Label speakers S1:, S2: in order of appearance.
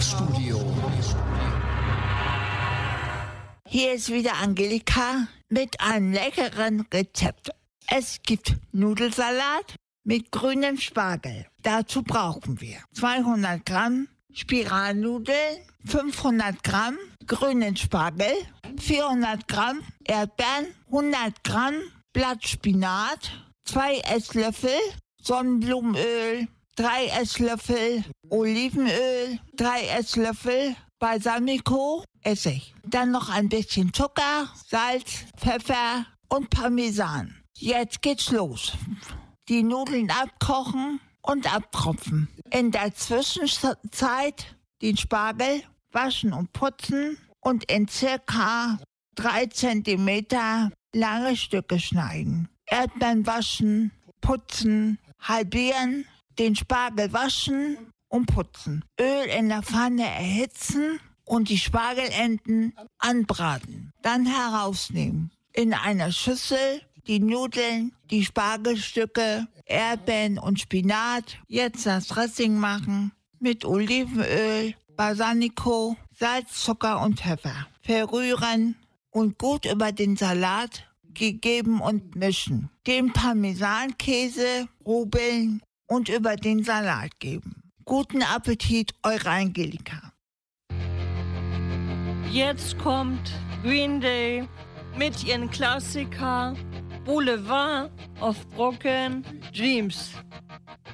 S1: Mixstudio.
S2: Hier ist wieder Angelika mit einem leckeren Rezept. Es gibt Nudelsalat mit grünem Spargel. Dazu brauchen wir 200 Gramm Spiralnudeln, 500 Gramm grünen Spargel, 400 Gramm Erdbeeren, 100 Gramm Blattspinat, 2 Esslöffel Sonnenblumenöl, 3 Esslöffel Olivenöl, 3 Esslöffel Balsamico, Essig. Dann noch ein bisschen Zucker, Salz, Pfeffer und Parmesan. Jetzt geht's los. Die Nudeln abkochen und abtropfen. In der Zwischenzeit den Spargel waschen und putzen und in circa 3 cm lange Stücke schneiden. Erdbeeren waschen, putzen, halbieren, den Spargel waschen und putzen. Öl in der Pfanne erhitzen und die Spargelenden anbraten. Dann herausnehmen. In einer Schüssel die Nudeln, die Spargelstücke, Erdbeeren und Spinat. Jetzt das Dressing machen mit Olivenöl, Balsamico, Salz, Zucker und Pfeffer. Verrühren und gut über den Salat gegeben und mischen. Den Parmesankäse rubbeln und über den Salat geben. Guten Appetit, eure Angelika.
S3: Jetzt kommt Green Day mit ihren Klassiker Boulevard of Broken Dreams.